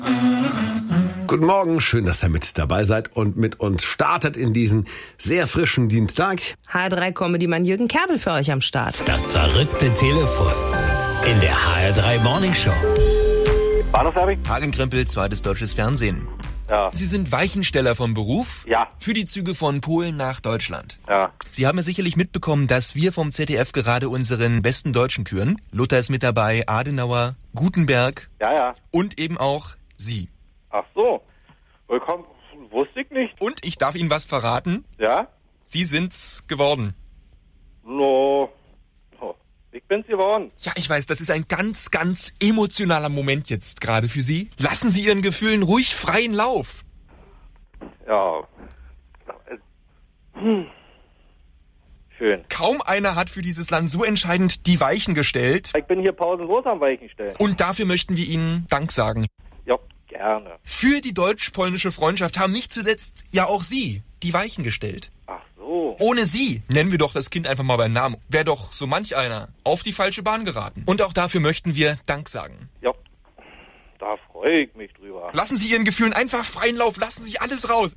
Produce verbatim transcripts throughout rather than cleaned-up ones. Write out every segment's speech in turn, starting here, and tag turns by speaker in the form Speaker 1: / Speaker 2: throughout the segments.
Speaker 1: Guten Morgen, schön, dass ihr mit dabei seid und mit uns startet in diesen sehr frischen Dienstag.
Speaker 2: H R drei Comedy-Mann Jürgen Kerbel für euch am Start.
Speaker 3: Das verrückte Telefon in der H R drei Morning Show.
Speaker 4: Bahnhofswerbung?
Speaker 5: Hagen Krempel, zweites deutsches Fernsehen.
Speaker 4: Ja.
Speaker 5: Sie sind Weichensteller vom Beruf?
Speaker 4: Ja.
Speaker 5: Für die Züge von Polen nach Deutschland.
Speaker 4: Ja.
Speaker 5: Sie haben ja sicherlich mitbekommen, dass wir vom Z D F gerade unseren besten Deutschen küren. Luther ist mit dabei, Adenauer, Gutenberg.
Speaker 4: Ja, ja.
Speaker 5: Und eben auch Sie.
Speaker 4: Ach so. Willkommen. Wusste ich nicht.
Speaker 5: Und ich darf Ihnen was verraten.
Speaker 4: Ja?
Speaker 5: Sie sind's geworden.
Speaker 4: No. Oh. Ich bin's geworden.
Speaker 5: Ja, ich weiß, das ist ein ganz, ganz emotionaler Moment jetzt gerade für Sie. Lassen Sie Ihren Gefühlen ruhig freien Lauf.
Speaker 4: Ja. Hm. Schön.
Speaker 5: Kaum einer hat für dieses Land so entscheidend die Weichen gestellt.
Speaker 4: Ich bin hier pausenlos am Weichen stellen.
Speaker 5: Und dafür möchten wir Ihnen Dank sagen.
Speaker 4: Ja, gerne.
Speaker 5: Für die deutsch-polnische Freundschaft haben nicht zuletzt ja auch Sie die Weichen gestellt.
Speaker 4: Ach so.
Speaker 5: Ohne Sie, nennen wir doch das Kind einfach mal beim Namen, wäre doch so manch einer auf die falsche Bahn geraten. Und auch dafür möchten wir Dank sagen.
Speaker 4: Ja, da freue ich mich drüber.
Speaker 5: Lassen Sie Ihren Gefühlen einfach freien Lauf, lassen Sie alles raus.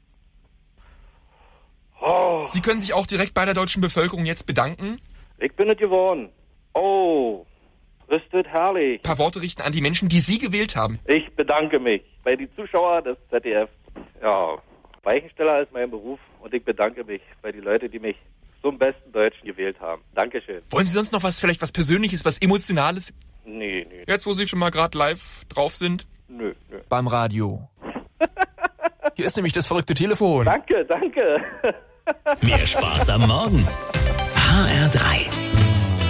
Speaker 4: Oh,
Speaker 5: Sie können sich auch direkt bei der deutschen Bevölkerung jetzt bedanken.
Speaker 4: ich bin es geworden. Oh, ist das herrlich.
Speaker 5: Ein paar Worte richten an die Menschen, die Sie gewählt haben.
Speaker 4: Ich bedanke mich bei den Zuschauern des Z D F. Ja, Weichensteller ist mein Beruf und ich bedanke mich bei den Leuten, die mich zum besten Deutschen gewählt haben. Dankeschön.
Speaker 5: Wollen Sie sonst noch was, vielleicht was Persönliches, was Emotionales?
Speaker 4: Nee, nee.
Speaker 5: Jetzt, wo Sie schon mal gerade live drauf sind.
Speaker 4: Nö, nö.
Speaker 5: Beim Radio. Hier ist nämlich das verrückte Telefon.
Speaker 4: Danke, danke.
Speaker 3: Mehr Spaß am Morgen. H R drei.